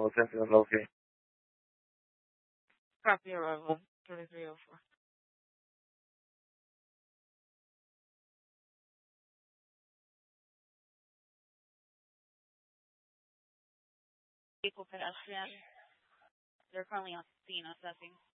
Attention and locate. Copy arrival 3304. Vehicle pedestrian. They're currently on scene assessing.